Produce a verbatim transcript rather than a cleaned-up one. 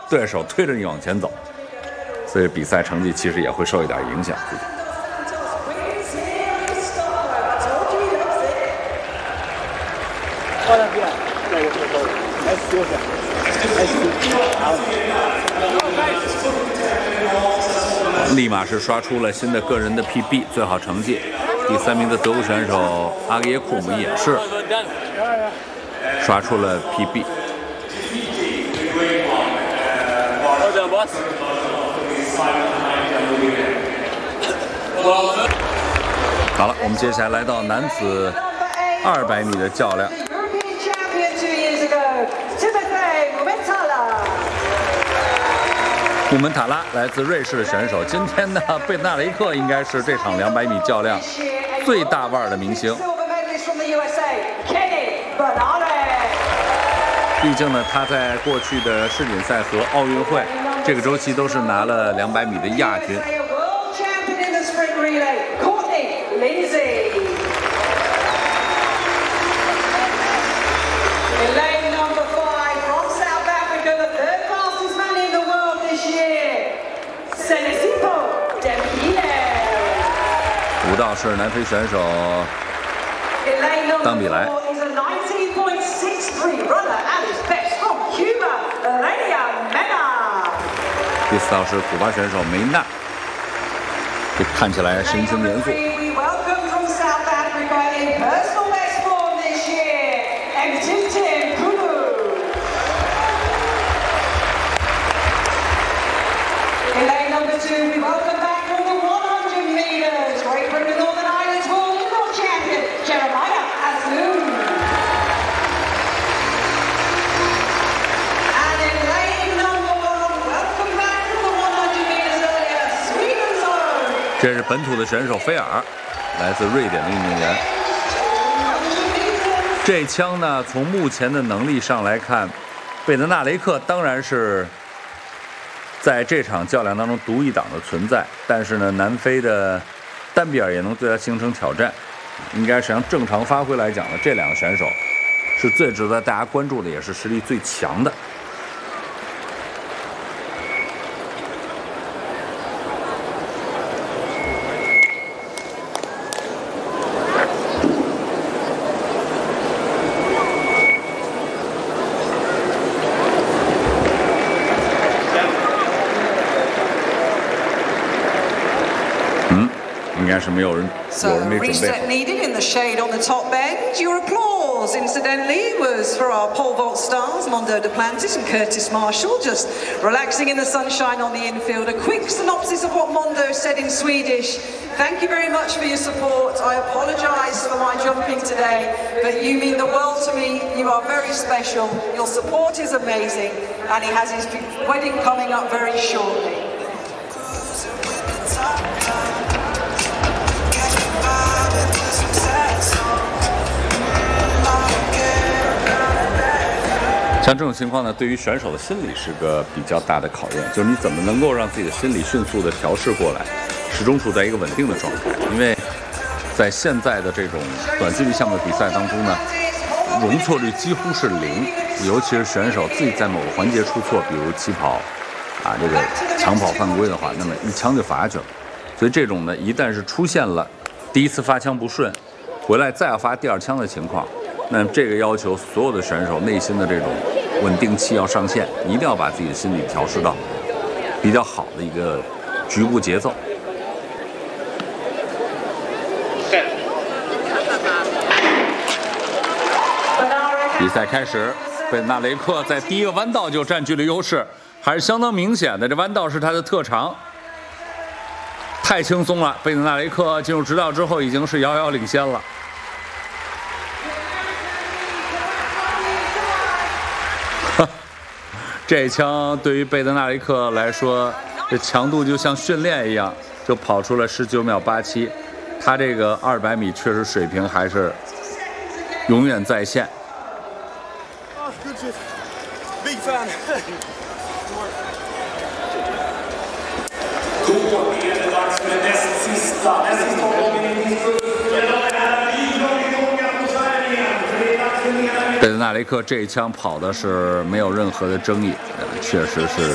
对手推着你往前走，所以比赛成绩其实也会受一点影响。立马是刷出了新的个人的 P B 最好成绩，第三名的德国选手阿格耶库姆也是刷出了 P B。好了，我们接下来来到男子二百米的较量。穆门塔拉来自瑞士的选手，今天呢，贝纳雷克应该是这场两百米较量最大腕的明星。毕竟呢，他在过去的世锦赛和奥运会这个周期都是拿了两百米的亚军。舞蹈是南非选手当比莱。第四道是古巴选手梅纳，这看起来神情严肃。这是本土的选手菲尔，来自瑞典的运动员。这一枪呢，从目前的能力上来看，贝德纳雷克当然是在这场较量当中独一档的存在，但是呢，南非的丹比尔也能对他形成挑战。应该是按正常发挥来讲呢，这两个选手是最值得大家关注的，也是实力最强的。应该是没有人，有人没准备好。 Reset needed in the shade on the top bend. Your applause, incidentally, was for our pole vault stars, Mondo Duplantis and Curtis Marshall, just relaxing in the sunshine on the infield. A quick synopsis of what Mondo said in Swedish. Thank you very much for your support. I apologise for my jumping today, but you mean the world to me. You are very special. Your support is amazing, and he has his wedding coming up very shortly. 像这种情况呢，对于选手的心理是个比较大的考验，就是你怎么能够让自己的心理迅速的调试过来，始终处在一个稳定的状态。因为在现在的这种短距离项目的比赛当中呢，容错率几乎是零，尤其是选手自己在某个环节出错，比如起跑啊这个抢跑犯规的话，那么一枪就罚下去了。所以这种呢，一旦是出现了第一次发枪不顺，回来再要发第二枪的情况，那这个要求所有的选手内心的这种稳定器要上线，一定要把自己的心理调试到比较好的一个局部节奏。比赛开始，贝纳雷克在第一个弯道就占据了优势，还是相当明显的。这弯道是他的特长。 太轻松了，贝德纳雷克进入直道之后已经是遥遥领先了。这一枪对于贝德纳雷克来说，这强度就像训练一样，就跑出了十九秒八七。他这个二百米确实水平还是永远在线。Big fan. 贝德纳雷克这一枪跑的是没有任何的争议，确实是。